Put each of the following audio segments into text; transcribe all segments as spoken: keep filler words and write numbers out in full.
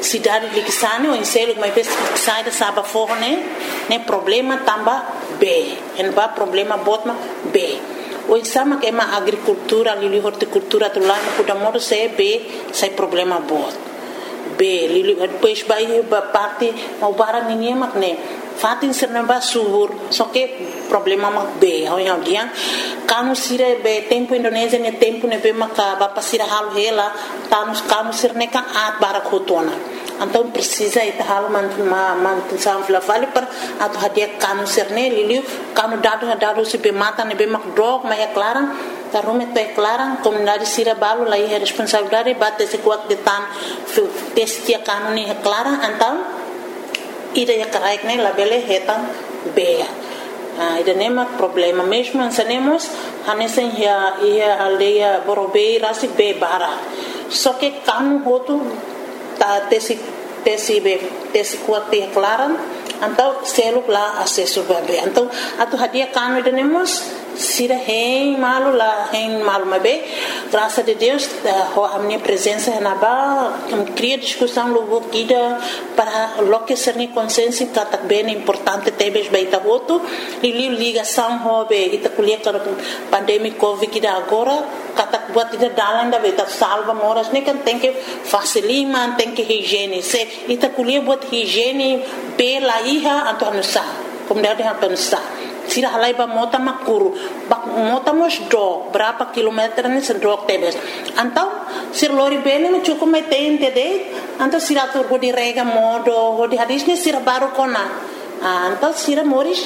cidade de Likisane ou em selo mas vez sai da saba forra né né problema tamba B en ba problema botma B o sama que é uma agricultura ali horticultura tu lá no kuda modo se B sai problema bot B li depois vai parte mau barang ninguém mak né fatin serna ba subur só que problema mak B ao yang dia kanu sire be tempo Indonesia ne tempo ne be maka ba pasira hal hela tanus kanu sirne ka at barak hotona então precisa ita hal man man sam fla vale per atu hadia kanu sirne liliu kanu dado dado se be mata ne be mak drog ma é clara ta rume te clara comunidade sira balu lá é responsabilidade bate se kuat de tan testia kanu ni é clara então ida ya karaik ne labele hetan be ah ida nema problema mesmo ensinamos hanesen ya ia aldeia borobei rasi be bara só que kanu hotu ta tesi tesi be tesi kuate claran então selo lá acesso be então atu hadia kanu ida nemos sira hein malu la hein malu mabe graças a Deus a minha presença na ba cria discussão logo guida para lo que ser ni consciência que tá bem importante tebes baita voto e ligação hobe ita kulia para pandemia covid que agora kata buat ida dalan da beta salva moras ne kan tem que facilima tem que higiene se ita kulia buat higiene pela iha antonusa como deve antonusa sira halai ba mota makuru bak mota mos do berapa kilometer ni sendok tebes antau sir lori bene me cukup metente de antau sira tur go di rega modo go di hadis ni sira baru kona antau sira moris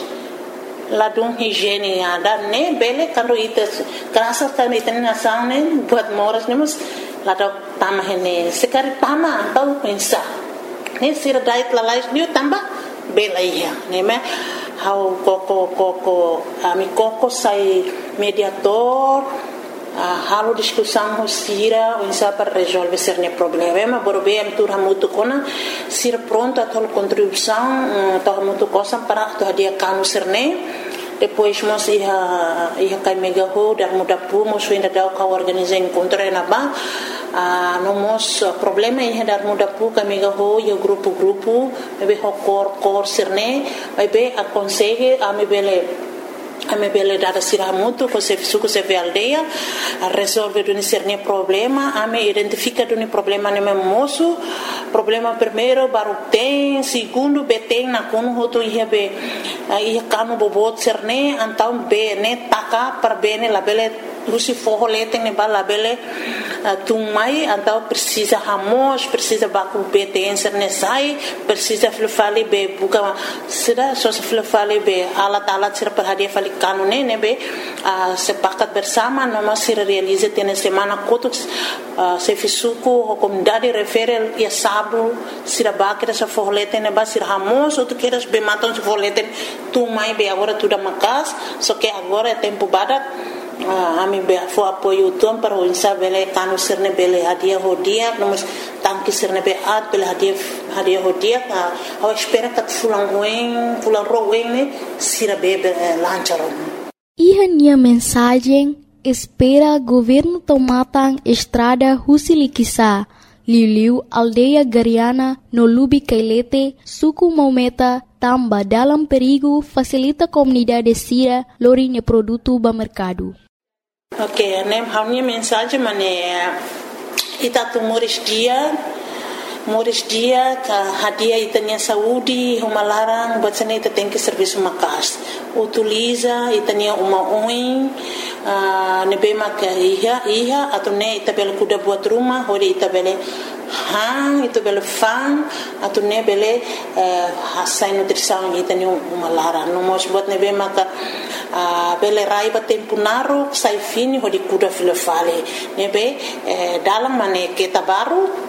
ladung higiene ada ne bele kando ites krasa kan iten nasang ne buat moras nemus ladok tama hene sekari tama antau pensa ne sira dait lalais ni tamba bela ia ne me how koko koko ami koko sai mediador uh, halo discussão sira o insa para resolver cerne problema mas borobe am tur hamutu kona sira pronto a tol contribuição to hamutu cosa para to dia kanu cerne depois mos ia ia kai mega ho dar muda pu mos ainda dau ka organizar encontro na ba ah no mos problema ia dar muda pu ka mega ho ia grupo grupo be ho cor cor cerne vai be a consegue a me bele a me bele dar sira muito com se suco se ve aldeia a resolver do cerne problema a me identifica do problema ne moço problema primeiro baru tem segundo beteng na kono hoto ia be ia kanu bobot cerne então be ne taka para bene la bele lusi forro leteng ne bala bele tung mai então precisa ramos precisa baku beteng cerne sai precisa flufali be buka sira so flufali be alat alat sira perhadia fali kanu ne ne be sepakat bersama noma sira realize tene semana kotuk se fisuku comunidade referel ia sabu sira bakira sa forro leteng ne ba sira ramos outro queiras be matam se forro leteng tung mai be agora tudo macas só que agora é tempo badat a mim be fo apoio tom para o insabele kanu serne bele hadia hodia nós tanque serne be at bele hadia hadia hodia a espera que fulan ruim fulan ruim ne sira be lancharon e minha mensagem espera governo tomatang estrada Husilikisa Liliu aldeia Gariana no Lubi Kailete suku Maumeta tamba dalam perigo facilita comunidade sira lorinha produto ba mercado. Ok, né, a minha mensagem é itatu moris dia moris dia ka hadia itania saúde uma larang buat sana ita tem que serviço makas utiliza itania uma oin nebe maka iha iha atau ne ita bela kuda buat rumah hori ita bela hang itu bela fan atau ne bela hasai nutrição itania uma larang no mos buat nebe maka bela rai ba tempo naru sai fini hori kuda filafale nebe dalam mane kita baru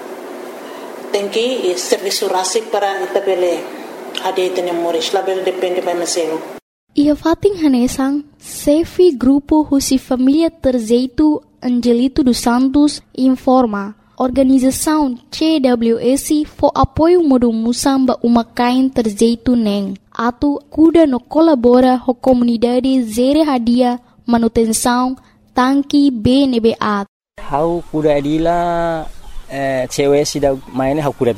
tem que serviço rasi para itabele ade tene moris label depende by maselo ia fating hanesang Sefi grupo Husi Família Terzeito Angelito dos Santos informa organização C W S for apoio modo musamba umakain Terzeito neng atu kuda no colabora ho comunidade zere hadia manutenção tanki B N B A hau kuda adila cewek sida mainnya hau kuda